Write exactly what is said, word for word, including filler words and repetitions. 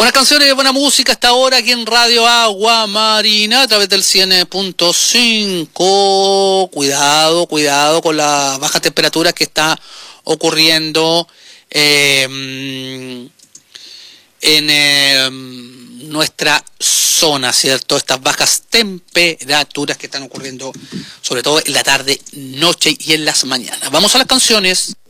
Buenas canciones, buena música hasta ahora aquí en Radio Agua Marina a través del cien punto cinco. Cuidado, cuidado con las bajas temperaturas que está ocurriendo eh, en eh, nuestra zona, ¿cierto? Estas bajas temperaturas que están ocurriendo sobre todo en la tarde, noche y en las mañanas. Vamos a las canciones.